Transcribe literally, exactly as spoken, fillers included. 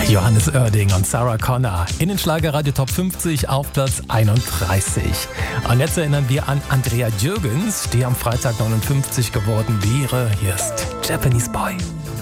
Johannes Oerding und Sarah Connor in den Schlagerradio Top fünfzig auf Platz einunddreißig. Und jetzt erinnern wir an Andrea Jürgens, die am Freitag neunundfünfzig geworden wäre. Hier ist Japanese Boy.